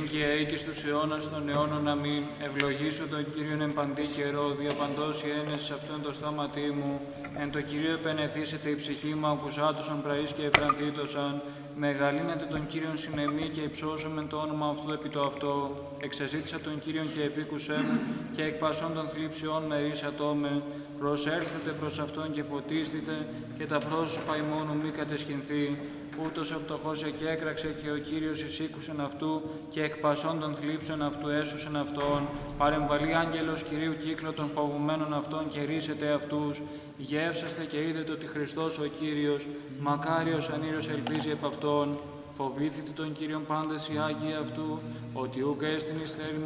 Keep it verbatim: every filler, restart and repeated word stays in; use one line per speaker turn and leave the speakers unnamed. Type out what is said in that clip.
και αεί και στους αιώνας των αιώνων. Αμήν. Ευλογήσω τον Κύριον εν παντή καιρό, διαπαντός η ένεση αυτόν το στόματί μου. Εν το Κυρίω επενεθήσετε η ψυχή μου, ακουσάτωσαν πραείς και ευρανθήτωσαν. Μεγαλύνατε τον Κύριον συνεμή και υψώσομεν το όνομα αυτού επί το αυτό. Εξεζήτησα τον Κύριον και επίκουσέ μου, και εκ πασών των θλίψεων μερίσατό με. Προσέλθετε προς αυτόν και φωτίστητε, και τα πρόσωπα ημώνου μη κατεσχυνθεί. Ούτως ο πτωχός εκέκραξε και ο Κύριος εισήκουσεν αυτού, και εκ πασών των θλίψεων αυτού έσουσεν αυτόν. Παρεμβαλεί άγγελος Κυρίου κύκλο των φοβουμένων αυτών και ρίσετε αυτούς. Γεύσαστε και είδετε ότι Χριστός ο Κύριος, μακάριος ανήριος ελπίζει επ' αυτόν. Φοβήθητε τον Κύριον πάντες οι Άγιοι αυτού, ότι ούκ έστιν εις θέρη